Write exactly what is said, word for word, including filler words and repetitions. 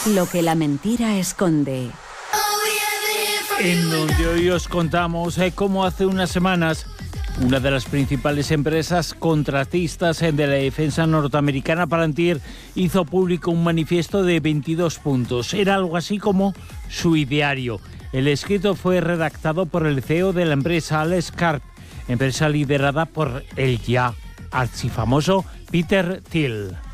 Lo que la mentira esconde. En donde hoy os contamos eh, cómo hace unas semanas una de las principales empresas contratistas de la defensa norteamericana, Palantir, hizo público un manifiesto de veintidós puntos. Era algo así como su ideario. El escrito fue redactado por el C E O de la empresa, Alex Karp, empresa liderada por el ya archifamoso Peter Thiel.